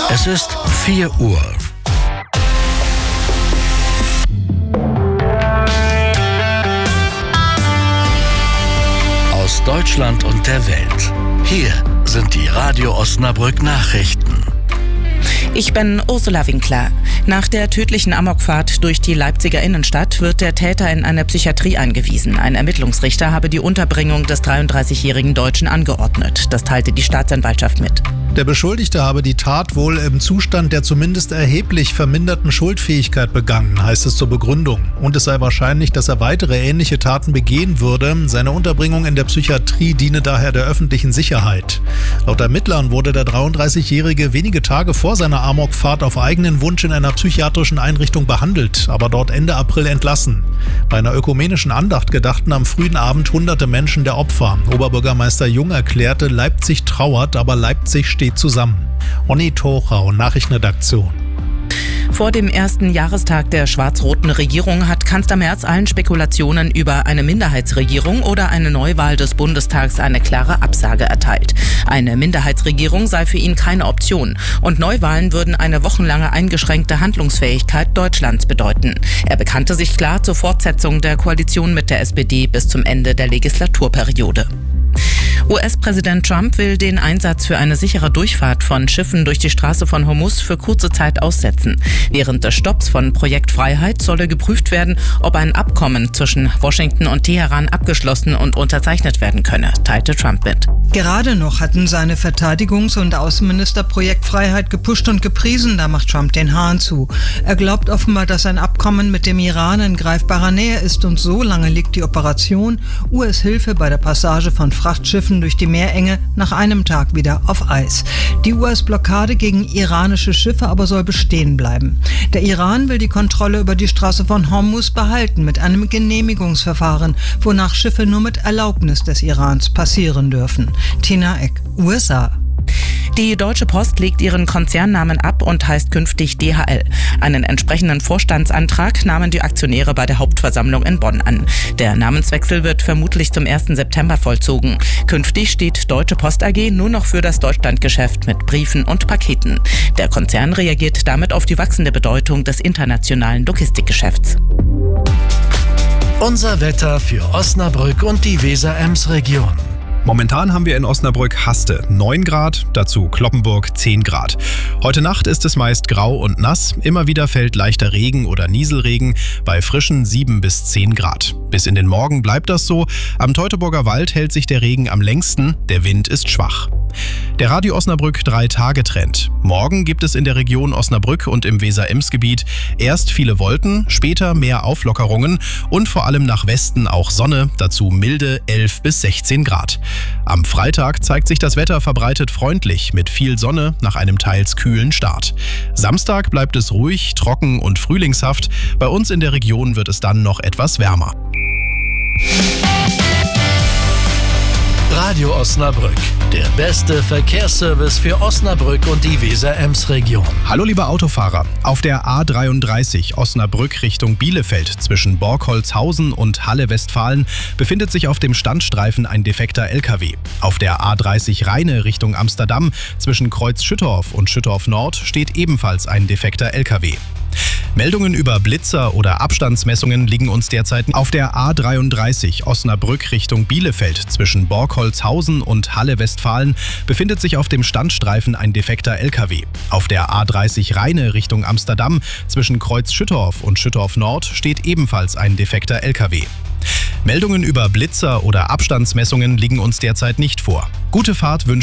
Es ist 4 Uhr. Aus Deutschland und der Welt. Hier sind die Radio Osnabrück Nachrichten. Ich bin Ursula Winkler. Nach der tödlichen Amokfahrt durch die Leipziger Innenstadt wird der Täter in eine Psychiatrie eingewiesen. Ein Ermittlungsrichter habe die Unterbringung des 33-jährigen Deutschen angeordnet. Das teilte die Staatsanwaltschaft mit. Der Beschuldigte habe die Tat wohl im Zustand der zumindest erheblich verminderten Schuldfähigkeit begangen, heißt es zur Begründung. Und es sei wahrscheinlich, dass er weitere ähnliche Taten begehen würde. Seine Unterbringung in der Psychiatrie diene daher der öffentlichen Sicherheit. Laut Ermittlern wurde der 33-Jährige wenige Tage vor seiner Amokfahrt auf eigenen Wunsch in einer psychiatrischen Einrichtung behandelt, aber dort Ende April entlassen. Bei einer ökumenischen Andacht gedachten am frühen Abend hunderte Menschen der Opfer. Oberbürgermeister Jung erklärte, Leipzig trauert, aber Leipzig steht zusammen. Onni Tochau, Nachrichtenredaktion. Vor dem ersten Jahrestag der schwarz-roten Regierung hat Kanzler Merz allen Spekulationen über eine Minderheitsregierung oder eine Neuwahl des Bundestags eine klare Absage erteilt. Eine Minderheitsregierung sei für ihn keine Option und Neuwahlen würden eine wochenlange eingeschränkte Handlungsfähigkeit Deutschlands bedeuten. Er bekannte sich klar zur Fortsetzung der Koalition mit der SPD bis zum Ende der Legislaturperiode. US-Präsident Trump will den Einsatz für eine sichere Durchfahrt von Schiffen durch die Straße von Hormuz für kurze Zeit aussetzen. Während des Stopps von Projekt Freiheit solle geprüft werden, ob ein Abkommen zwischen Washington und Teheran abgeschlossen und unterzeichnet werden könne, teilte Trump mit. Gerade noch hatten seine Verteidigungs- und Außenminister Projekt Freiheit gepusht und gepriesen, da macht Trump den Hahn zu. Er glaubt offenbar, dass ein Abkommen mit dem Iran in greifbarer Nähe ist und so lange liegt die Operation US-Hilfe bei der Passage von Frachtschiffen durch die Meerenge nach einem Tag wieder auf Eis. Die US-Blockade gegen iranische Schiffe aber soll bestehen bleiben. Der Iran will die Kontrolle über die Straße von Hormuz behalten mit einem Genehmigungsverfahren, wonach Schiffe nur mit Erlaubnis des Irans passieren dürfen. Tina Eck, USA. Die Deutsche Post legt ihren Konzernnamen ab und heißt künftig DHL. Einen entsprechenden Vorstandsantrag nahmen die Aktionäre bei der Hauptversammlung in Bonn an. Der Namenswechsel wird vermutlich zum 1. September vollzogen. Künftig steht Deutsche Post AG nur noch für das Deutschlandgeschäft mit Briefen und Paketen. Der Konzern reagiert damit auf die wachsende Bedeutung des internationalen Logistikgeschäfts. Unser Wetter für Osnabrück und die Weser-Ems-Region. Momentan haben wir in Osnabrück Haste 9 Grad, dazu Cloppenburg 10 Grad. Heute Nacht ist es meist grau und nass, immer wieder fällt leichter Regen oder Nieselregen bei frischen 7 bis 10 Grad. Bis in den Morgen bleibt das so, am Teutoburger Wald hält sich der Regen am längsten, der Wind ist schwach. Der Radio Osnabrück 3-Tage-Trend. Morgen gibt es in der Region Osnabrück und im Weser-Ems-Gebiet erst viele Wolken, später mehr Auflockerungen und vor allem nach Westen auch Sonne, dazu milde 11 bis 16 Grad. Am Freitag zeigt sich das Wetter verbreitet freundlich mit viel Sonne nach einem teils kühlen Start. Samstag bleibt es ruhig, trocken und frühlingshaft. Bei uns in der Region wird es dann noch etwas wärmer. Radio Osnabrück, der beste Verkehrsservice für Osnabrück und die Weser-Ems-Region. Hallo liebe Autofahrer, auf der A33 Osnabrück Richtung Bielefeld zwischen Borkholzhausen und Halle-Westfalen befindet sich auf dem Standstreifen ein defekter LKW. Auf der A30 Rheine Richtung Amsterdam zwischen Kreuz Schüttorf und Schüttorf Nord steht ebenfalls ein defekter LKW. Meldungen über Blitzer oder Abstandsmessungen liegen uns derzeit auf der A33 Osnabrück Richtung Bielefeld zwischen Borkholzhausen und Halle-Westfalen befindet sich auf dem Standstreifen ein defekter LKW. Auf der A30 Rheine Richtung Amsterdam zwischen Kreuz Schüttorf und Schüttorf Nord steht ebenfalls ein defekter LKW. Meldungen über Blitzer oder Abstandsmessungen liegen uns derzeit nicht vor. Gute Fahrt wünscht